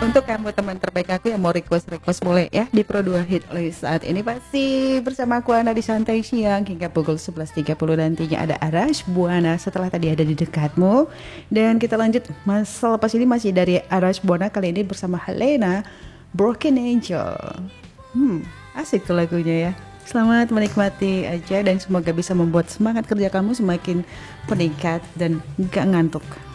untuk kamu teman terbaik aku yang mau request boleh ya di Pro 2 Hit List saat ini pasti bersama aku Ana di Santai Siang hingga pukul 11.30. Nantinya ada Arash Buana setelah tadi ada di dekatmu. Dan kita lanjut lepas ini masih dari Arash Buana, kali ini bersama Helena Broken Angel. Asik tuh lagunya ya. Selamat menikmati aja dan semoga bisa membuat semangat kerja kamu semakin meningkat dan gak ngantuk.